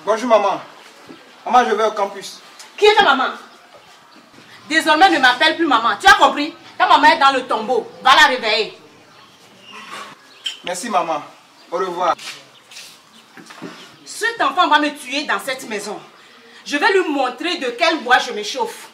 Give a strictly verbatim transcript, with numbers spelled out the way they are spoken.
Bonjour maman. Maman, je vais au campus. Qui est ta maman? Désormais, ne m'appelle plus maman. Tu as compris? Ta maman est dans le tombeau. Va la réveiller. Merci maman. Au revoir. Cet enfant va me tuer dans cette maison. Je vais lui montrer de quel bois je m'échauffe.